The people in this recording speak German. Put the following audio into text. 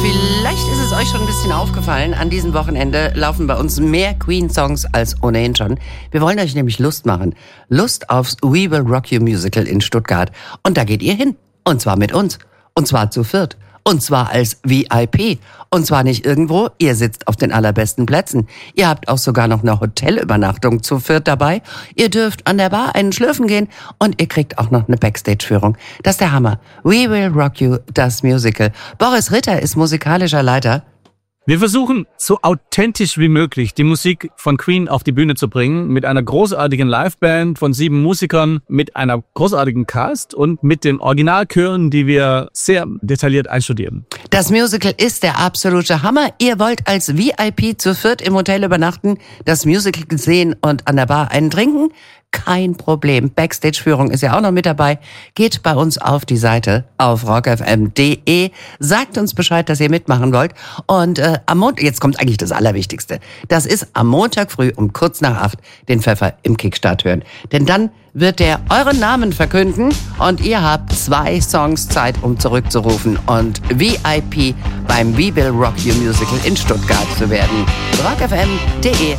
Vielleicht ist es euch schon ein bisschen aufgefallen, an diesem Wochenende laufen bei uns mehr Queen-Songs als ohnehin schon. Wir wollen euch nämlich Lust machen. Lust aufs We Will Rock You Musical in Stuttgart. Und da geht ihr hin. Und zwar mit uns. Und zwar zu viert. Und zwar als VIP. Und zwar nicht irgendwo, ihr sitzt auf den allerbesten Plätzen. Ihr habt auch sogar noch eine Hotelübernachtung zu viert dabei. Ihr dürft an der Bar einen Schlürfen gehen und ihr kriegt auch noch eine Backstage-Führung. Das ist der Hammer. We Will Rock You, das Musical. Boris Ritter ist musikalischer Leiter. Wir versuchen, so authentisch wie möglich die Musik von Queen auf die Bühne zu bringen, mit einer großartigen Liveband von 7 Musikern, mit einer großartigen Cast und mit den Originalchören, die wir sehr detailliert einstudieren. Das Musical ist der absolute Hammer. Ihr wollt als VIP zu viert im Hotel übernachten, das Musical sehen und an der Bar einen trinken? Kein Problem. Backstage-Führung ist ja auch noch mit dabei. Geht bei uns auf die Seite auf rockfm.de. Sagt uns Bescheid, dass ihr mitmachen wollt. Und am Montag, jetzt kommt eigentlich das Allerwichtigste. Das ist am Montag früh um kurz nach 8 den Pfeffer im Kickstart hören. Denn dann wird der euren Namen verkünden und ihr habt 2 Songs Zeit, um zurückzurufen und VIP beim We Will Rock You Musical in Stuttgart zu werden. rockfm.de